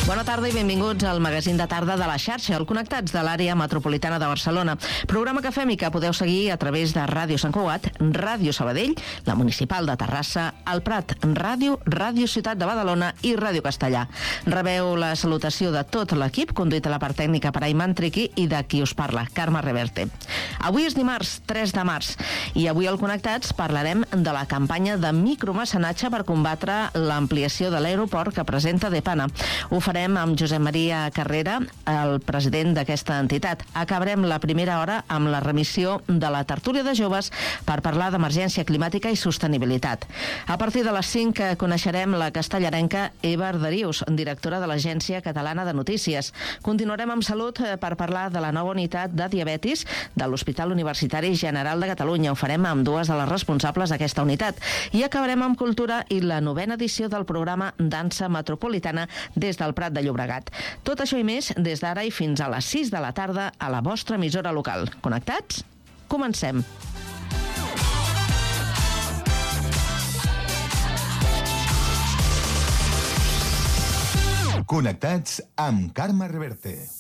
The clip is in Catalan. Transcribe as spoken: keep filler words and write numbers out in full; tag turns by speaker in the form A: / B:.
A: Bona tarda i benvinguts al magazín de tarda de la xarxa, el Connectats de l'àrea metropolitana de Barcelona. Programa que fem i que podeu seguir a través de Ràdio Sant Cugat, Ràdio Sabadell, la Municipal de Terrassa, el Prat Ràdio, Ràdio Ciutat de Badalona i Ràdio Castellà. Rebeu la salutació de tot l'equip, conduït a la part tècnica per Ayman Triqui i de qui us parla, Carme Reverte. Avui és dimarts, tres de març, i avui al Connectats parlarem de la campanya de micromecenatge per combatre l'ampliació de l'aeroport que presenta Depana. Ho farem amb Josep Maria Carrera, el president d'aquesta entitat. Acabarem la primera hora amb la remissió de la tertúlia de joves per parlar d'emergència climàtica i sostenibilitat. A partir de les cinc coneixerem la castellarenca Eva Arderius, directora de l'Agència Catalana de Notícies. Continuarem amb salut per parlar de la nova unitat de diabetis de l'Hospital Universitari General de Catalunya. Ho farem amb dues de les responsables d'aquesta unitat. I acabarem amb cultura i la novena edició del programa Dansa Metropolitana des del Prat de Llobregat. Tot això i més des d'ara i fins a les sis de la tarda a la vostra emissora local. Connectats? Comencem.
B: Connectats amb Carme Reverte.